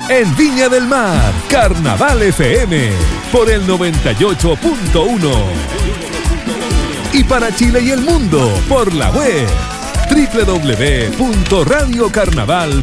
En Viña del Mar, Carnaval FM, por el 98.1. Y para Chile y el mundo, por la web www.radiocarnaval.cl.